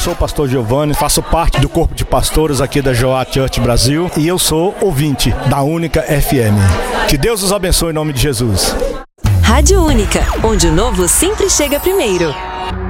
sou o pastor Giovanni, faço parte do corpo de pastores aqui da Joá Church Brasil e eu sou ouvinte da Única FM. Que Deus os abençoe em nome de Jesus. Rádio Única, onde o novo sempre chega primeiro.